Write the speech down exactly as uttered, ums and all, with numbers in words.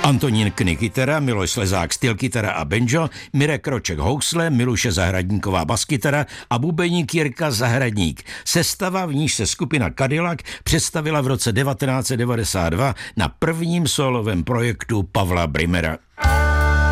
Antonín Kny kytara, Miloš Slezák styl kytara a banjo, Mirek Roček housle, Miluše Zahradníková baskytara a bubeník Jirka Zahradník. Sestava, v níž se skupina Cadillac představila v roce devatenáct set devadesát dva na prvním sólovém projektu Pavla Brimera.